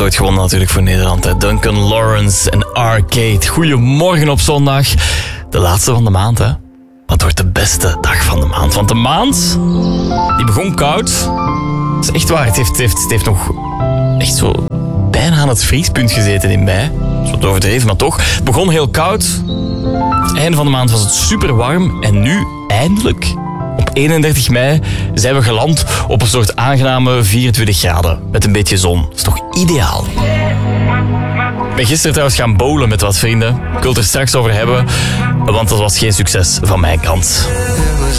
heeft ooit gewonnen natuurlijk voor Nederland. Hè. Duncan Lawrence en Arcade. Goedemorgen op zondag. De laatste van de maand, hè. Maar het wordt de beste dag van de maand. Want de maand, die begon koud. Dat is echt waar. Het heeft nog echt zo bijna aan het vriespunt gezeten in mei. Dat is wat overdreven, maar toch. Het begon heel koud. Einde van de maand was het super warm. En nu, eindelijk, op 31 mei, zijn we geland op een soort aangename 24 graden. Met een beetje zon. Dat is toch ideaal? Ik ben gisteren trouwens gaan bowlen met wat vrienden. Ik wil het er straks over hebben, want dat was geen succes van mijn kant.